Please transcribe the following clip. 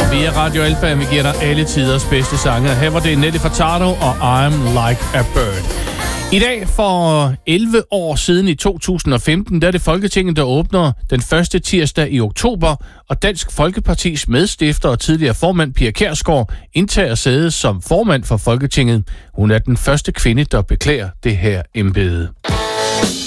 Vi er Radio Alfa, vi giver dig alle tiders bedste sange. Her var det Nelly Furtado og I'm Like a Bird. I dag for 11 år siden i 2015, der er det Folketinget, der åbner den første tirsdag i oktober, og Dansk Folkepartis medstifter og tidligere formand Pia Kjærsgaard indtager sædet som formand for Folketinget. Hun er den første kvinde, der beklæder det her embede.